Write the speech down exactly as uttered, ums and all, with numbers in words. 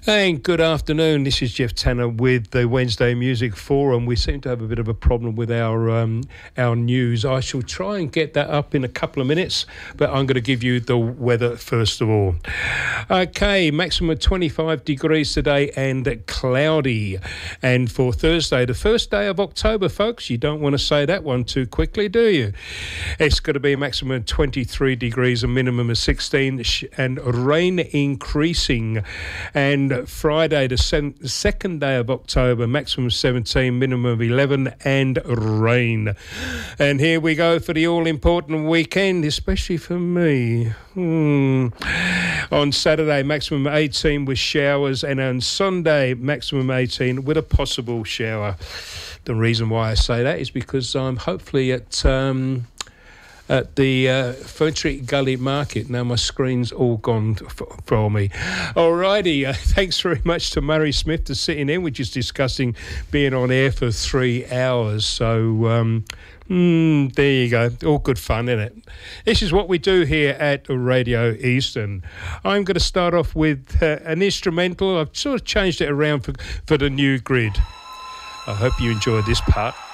And good afternoon, this is Jeff Tanner with the Wednesday Music Forum. We seem to have a bit of a problem with our um, our news. I shall try and get that up in a couple of minutes, but I'm going to give you the weather first of all. Okay, maximum twenty-five degrees today and cloudy. And for Thursday, the first day of October, folks, you don't want to say that one too quickly, do you? It's going to be a maximum of twenty-three degrees, a minimum of sixteen, and rain increasing. And Friday, the second day of October, maximum seventeen, minimum of eleven, and rain. And here we go for the all-important weekend, especially for me. Hmm. On Saturday, maximum eighteen with showers, and on Sunday, maximum eighteen with a possible shower. The reason why I say that is because I'm hopefully at... Um, at the uh, Fern Street Gully Market. Now my screen's all gone f- for me. Alrighty, uh, thanks very much to Murray Smith for sitting in. We're just discussing being on air for three hours. So um, mm, there you go. All good fun, isn't it? This is what we do here at Radio Eastern. I'm going to start off with uh, an instrumental. I've sort of changed it around for, for the new grid. I hope you enjoyed this part.